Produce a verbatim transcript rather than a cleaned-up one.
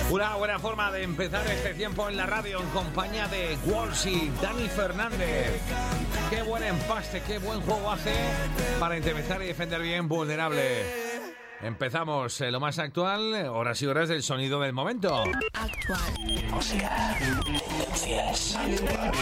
Una buena forma de empezar este tiempo en la radio en compañía de Walsh y Dani Fernández. Qué buen empaste, qué buen juego hace para interpretar y defender bien Vulnerable. Empezamos eh, lo más actual, horas y horas del sonido del momento. Actual. Música, tendencias,